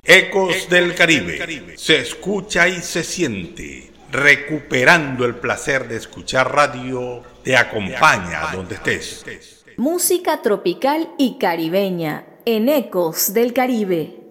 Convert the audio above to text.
Ecos del Caribe. Se escucha y se siente. Recuperando el placer de escuchar radio, te acompaña donde estés. Música tropical y caribeña en Ecos del Caribe.